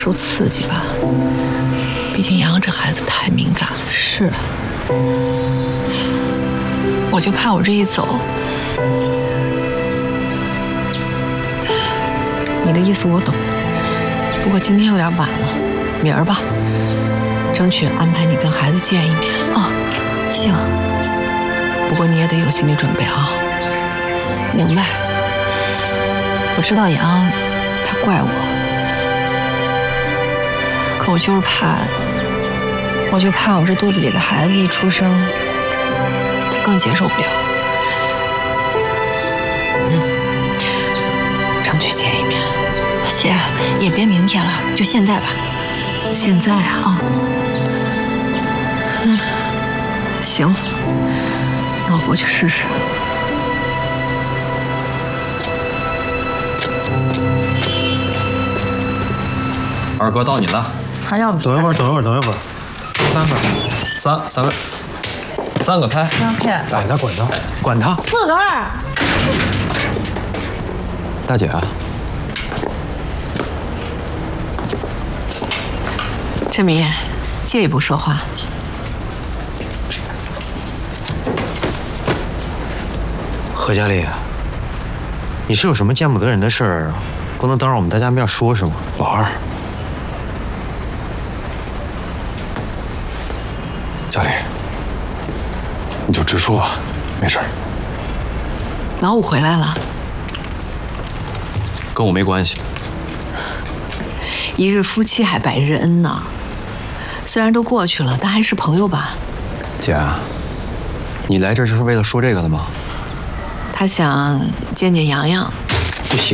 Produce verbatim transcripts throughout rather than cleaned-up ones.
受刺激吧。毕竟洋洋这孩子太敏感了。是，我就怕我这一走，你的意思我懂。不过今天有点晚了，明儿吧，争取安排你跟孩子见一面。 哦，行。 不过你也得有心理准备啊。 明白。我知道洋洋他怪我，可我就是怕，我就怕我这肚子里的孩子一出生，他更接受不了。 嗯，争取见一面。 姐，也别明天了，就现在吧。 现在啊？ 哦。 嗯，行，那我过去试试。 二哥到你了， 还要等一会儿，等一会儿，等一会儿，三个， 三三个，三个开。 三片。 管他，管他，管他。 四个二。 大姐啊， 振明，借一步说话。 何佳丽，你是有什么见不得人的事儿，不能当着我们大家面说是吗？ 老二。佳丽，你就直说吧，没事儿。 老五回来了， 跟我没关系。 一日夫妻还百日恩呢。虽然都过去了，但还是朋友吧。 姐，你来这就是为了说这个的吗？ 他想见见洋洋。 不行。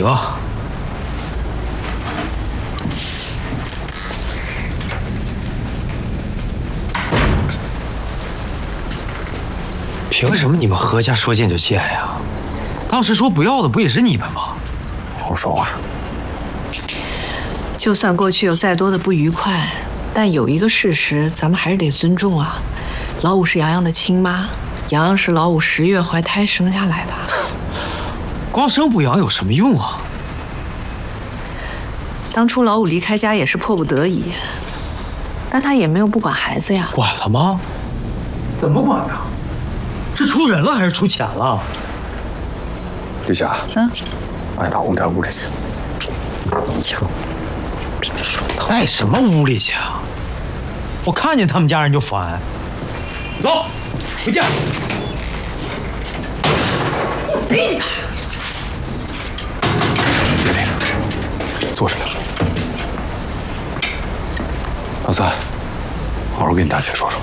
凭什么你们何家说见就见呀？当时说不要的不也是你们吗？ 好好说话。 就算过去有再多的不愉快，但有一个事实咱们还是得尊重啊。老五是洋洋的亲妈，洋洋是老五十月怀胎生下来的。 光生不养有什么用啊？ 当初老五离开家也是迫不得已，但他也没有不管孩子呀。 管了吗？怎么管呀？是出人了还是出钱了？ 丽霞， 嗯， 把你老公带屋里去。 求，别说了。 带什么屋里去啊？我看见他们家人就烦。走，回家。 你别理他，坐下来。老三，好好跟你大姐说说。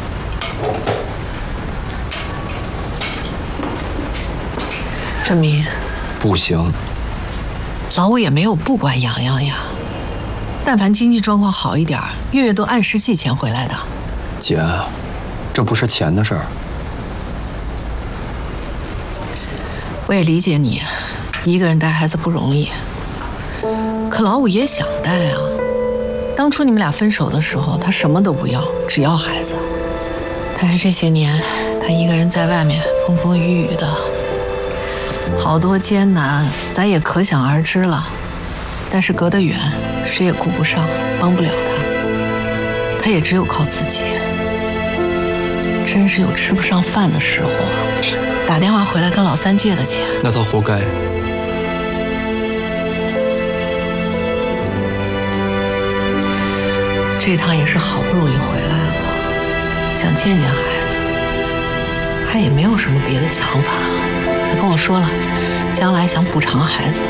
振明， 不行， 老五也没有不管洋洋呀。但凡经济状况好一点，月月都按时寄钱回来的。 姐，这不是钱的事儿。 我也理解你，一个人带孩子不容易。可老五也想带啊。当初你们俩分手的时候，他什么都不要，只要孩子。但是这些年，他一个人在外面风风雨雨的，好多艰难，咱也可想而知了。但是隔得远，谁也顾不上，帮不了他，他也只有靠自己。真是有吃不上饭的时候啊！打电话回来跟老三借的钱， 那他活该。 这趟也是好不容易回来了，想见见孩子，他也没有什么别的想法。他跟我说了，将来想补偿孩子。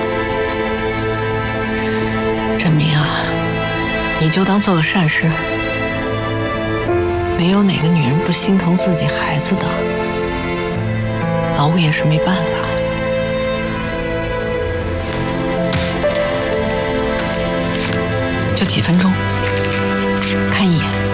振明啊，你就当做个善事。没有哪个女人不心疼自己孩子的，老五也是没办法。就几分钟，看一眼。